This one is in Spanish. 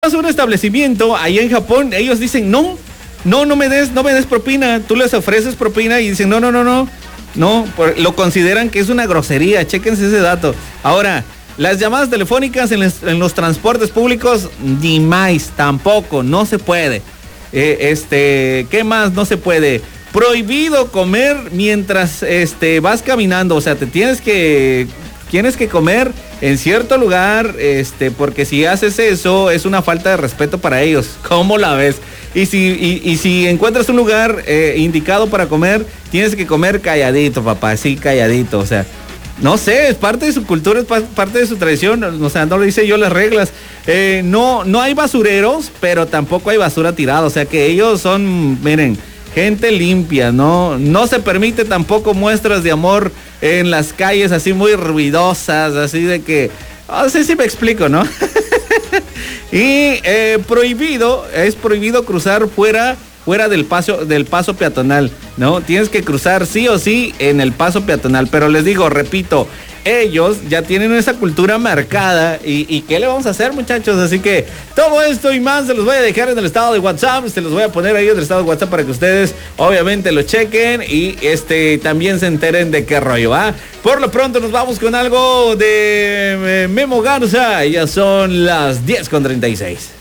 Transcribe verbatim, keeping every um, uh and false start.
vas a un establecimiento ahí en Japón, ellos dicen, no, no, no me des, no me des propina. Tú les ofreces propina y dicen, no, no, no, no, no, por, lo consideran que es una grosería. Chéquense ese dato. Ahora, las llamadas telefónicas en, les, en los transportes públicos, ni más, tampoco, no se puede. Eh, este, ¿qué más no se puede? Prohibido comer mientras este, vas caminando, o sea, te tienes que... Tienes que comer en cierto lugar, este, porque si haces eso es una falta de respeto para ellos. ¿Cómo la ves? Y si, y, y si encuentras un lugar eh, indicado para comer, tienes que comer calladito, papá, sí, calladito. O sea, no sé, es parte de su cultura, es parte de su tradición. O sea, no lo hice yo las reglas. Eh, no, no hay basureros, pero tampoco hay basura tirada. O sea que ellos son, miren, gente limpia, ¿no? No se permite tampoco muestras de amor en las calles así muy ruidosas, así de que... No sé si me explico, ¿no? y eh, prohibido, es prohibido cruzar fuera, fuera del paso, del paso peatonal, ¿no? Tienes que cruzar sí o sí en el paso peatonal, pero les digo, repito, ellos ya tienen esa cultura marcada y, y ¿qué le vamos a hacer, muchachos? Así que todo esto y más se los voy a dejar en el estado de WhatsApp, se los voy a poner ahí en el estado de WhatsApp para que ustedes obviamente lo chequen y este también se enteren de qué rollo, ¿ah? Por lo pronto nos vamos con algo de eh, Memo Garza, ya son las diez con treinta y seis.